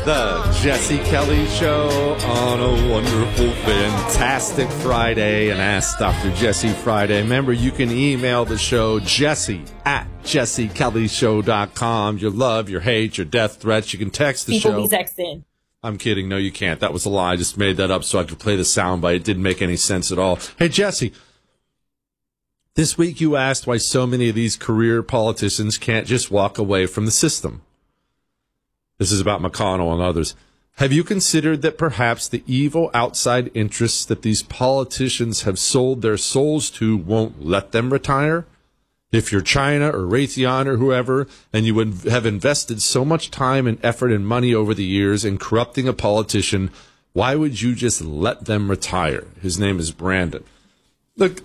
The Jesse Kelly Show on a wonderful, fantastic Friday, and Ask Dr. Jesse Friday. Remember, you can email the show, jesse@jessekellyshow.com. Your love, your hate, your death threats. You can text the show. People be texting. I'm kidding. No, you can't. That was a lie. I just made that up so I could play the soundbite. It didn't make any sense at all. Hey, Jesse, this week you asked why so many of these career politicians can't just walk away from the system. This is about McConnell and others. Have you considered that perhaps the evil outside interests that these politicians have sold their souls to won't let them retire? If you're China or Raytheon or whoever, and you would have invested so much time and effort and money over the years in corrupting a politician, why would you just let them retire? His name is Brandon. Look,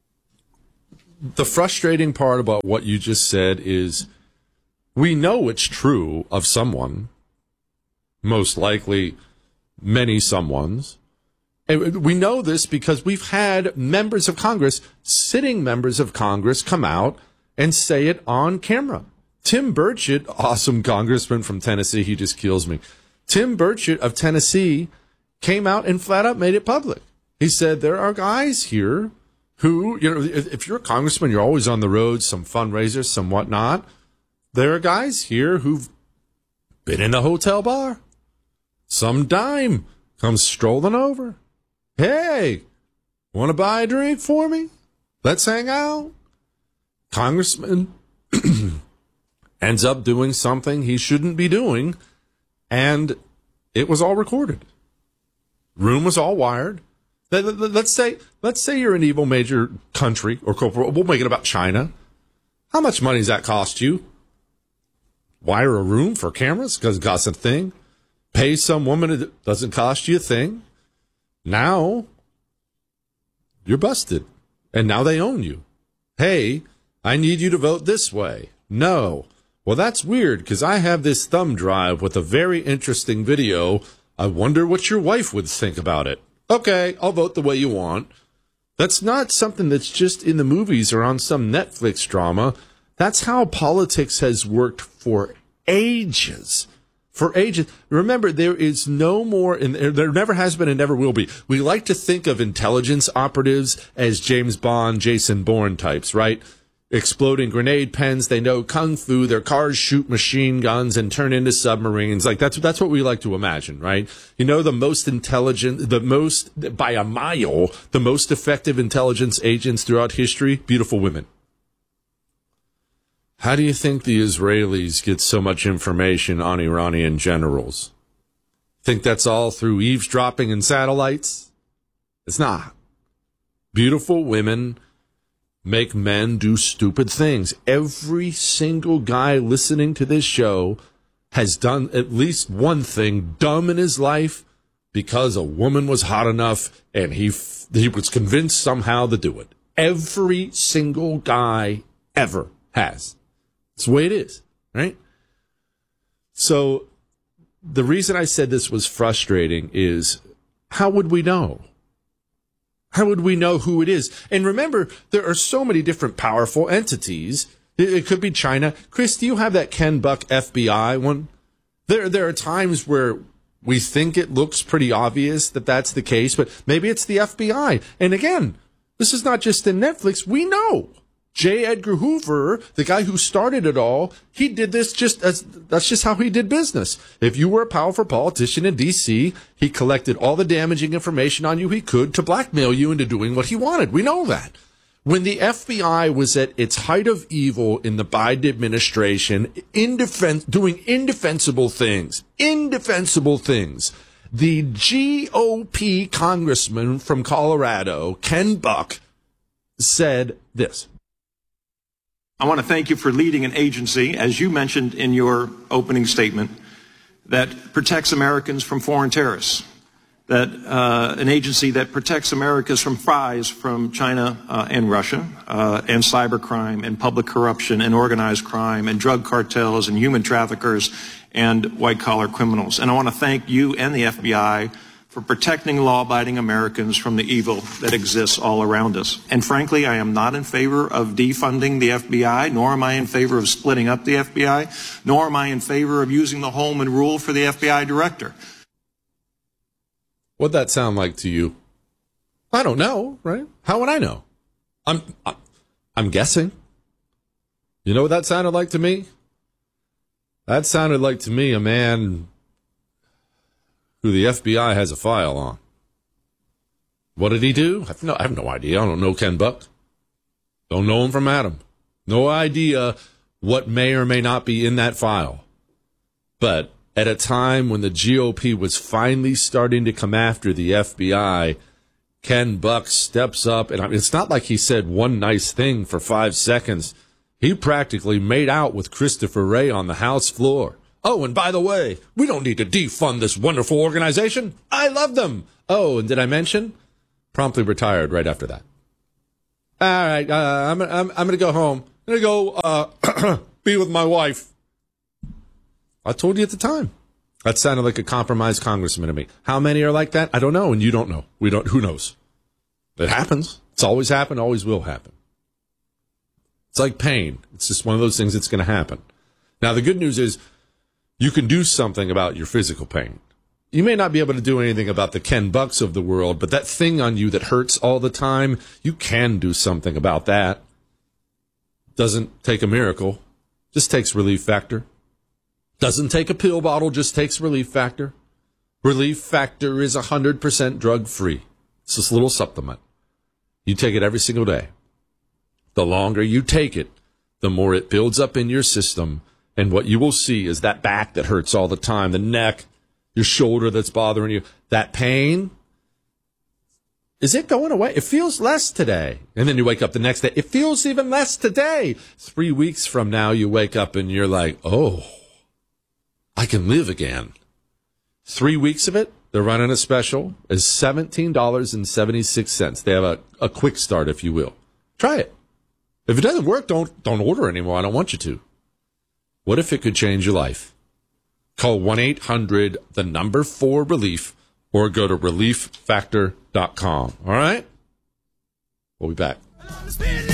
the frustrating part about what you just said is we know it's true of someone, most likely many someones. And we know this because we've had members of Congress, sitting members of Congress, come out and say it on camera. Tim Burchett, awesome congressman from Tennessee, he just kills me. Tim Burchett of Tennessee came out and flat out made it public. He said, there are guys here who, you know, if you're a congressman, you're always on the road, some fundraisers, some whatnot. There are guys here who've been in the hotel bar. Some dime comes strolling over. Hey, want to buy a drink for me? Let's hang out. Congressman ends up doing something he shouldn't be doing, and it was all recorded. Room was all wired. Let's say you're an evil major country or corporate. We'll make it about China. How much money does that cost you? Wire a room for cameras because it costs a thing. Pay some woman, it doesn't cost you a thing. Now you're busted, and now they own you. Hey, I need you to vote this way. No. Well, that's weird because I have this thumb drive with a very interesting video. I wonder what your wife would think about it. Okay, I'll vote the way you want. That's not something that's just in the movies or on some Netflix drama. That's how politics has worked for ages. For ages. Remember, there is no more, and there never has been and never will be. We like to think of intelligence operatives as James Bond, Jason Bourne types, right? Exploding grenade pens, they know kung fu, their cars shoot machine guns and turn into submarines. Like that's what we like to imagine, right? You know, the most intelligent, the most, by a mile, the most effective intelligence agents throughout history, beautiful women. How do you think the Israelis get so much information on Iranian generals? Think that's all through eavesdropping and satellites? It's not. Beautiful women make men do stupid things. Every single guy listening to this show has done at least one thing dumb in his life because a woman was hot enough and he was convinced somehow to do it. Every single guy ever has. It's the way it is, right? So the reason I said this was frustrating is how would we know? How would we know who it is? And remember, there are so many different powerful entities. It could be China. Chris, do you have that Ken Buck FBI one? There are times where we think it looks pretty obvious that that's the case, but maybe it's the FBI. And again, this is not just in Netflix. We know. J. Edgar Hoover, the guy who started it all, he did this that's just how he did business. If you were a powerful politician in D.C., he collected all the damaging information on you he could to blackmail you into doing what he wanted. We know that. When the FBI was at its height of evil in the Biden administration, doing indefensible things, the GOP congressman from Colorado, Ken Buck, said this. I want to thank you for leading an agency, as you mentioned in your opening statement, that protects Americans from foreign terrorists, that an agency that protects Americans from spies from China and Russia, and cybercrime and public corruption and organized crime and drug cartels and human traffickers and white-collar criminals. And I want to thank you and the FBI for protecting law-abiding Americans from the evil that exists all around us. And frankly, I am not in favor of defunding the FBI, nor am I in favor of splitting up the FBI, nor am I in favor of using the Holman Rule for the FBI director. What'd that sound like to you? I don't know, right? How would I know? I'm guessing. You know what that sounded like to me? That sounded like to me a man who the FBI has a file on. What did he do? I have no idea. I don't know Ken Buck. Don't know him from Adam. No idea what may or may not be in that file. But at a time when the GOP was finally starting to come after the FBI, Ken Buck steps up. And it's not like he said one nice thing for 5 seconds. He practically made out with Christopher Wray on the House floor. Oh, and by the way, we don't need to defund this wonderful organization. I love them. Oh, and did I mention? Promptly retired right after that. All right, I'm gonna go home. I'm gonna go be with my wife. I told you at the time. That sounded like a compromised congressman to me. How many are like that? I don't know, and you don't know. We don't. Who knows? It happens. It's always happened. Always will happen. It's like pain. It's just one of those things that's going to happen. Now, the good news is, you can do something about your physical pain. You may not be able to do anything about the Ken Bucks of the world, but that thing on you that hurts all the time, you can do something about that. Doesn't take a miracle, just takes Relief Factor. Doesn't take a pill bottle, just takes Relief Factor. Relief Factor is 100% drug-free. It's this little supplement. You take it every single day. The longer you take it, the more it builds up in your system. And what you will see is that back that hurts all the time, the neck, your shoulder that's bothering you, that pain, is it going away? It feels less today. And then you wake up the next day, it feels even less today. 3 weeks from now, you wake up and you're like, oh, I can live again. 3 weeks of it, they're running a special, is $17.76. They have a quick start, if you will. Try it. If it doesn't work, don't order anymore. I don't want you to. What if it could change your life? Call 1-800-4-RELIEF or go to relieffactor.com. All right? We'll be back.